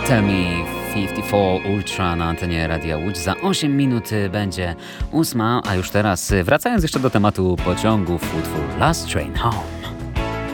Tell Me 54 Ultra na antenie Radia Łódź. Za 8 minut będzie 8, a już teraz wracając jeszcze do tematu pociągów, utwór Last Train Home.